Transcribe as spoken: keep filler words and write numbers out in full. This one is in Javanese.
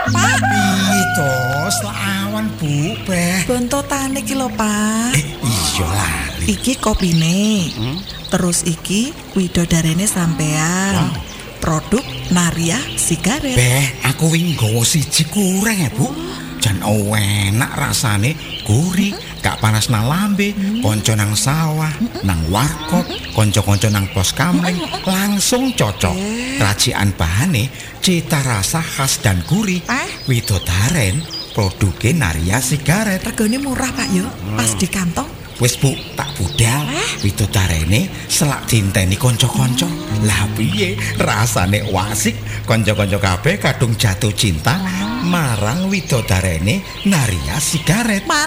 Pak, Piye to, selawan Bu, Beh. bontotane iki lho, Pak. Eh, iya lali. Iki kopine. Hmm? Terus iki widodarene sampean. Wow. Produk Naria Sigaret. Beh, aku wingi nggawa siji kurang ya, Bu. Jan enak rasane, gurih, gak panas nang lambe, konco nang sawah, nang warkop, konco-konco nang pos kamling, langsung cocok. Racikan bahane, cita rasa khas dan gurih. Eh? Widodaren, produknya Naria Sigaret. Regane murah, Pak yo. Pas di kantong. Wis Bu, tak budal. Widodarene selak dinteni kanca-kanca. Lah piye rasane wasik, kanca-kanca kabeh kadung jatuh cinta marang widodarene Naria Sigaret. Mantap.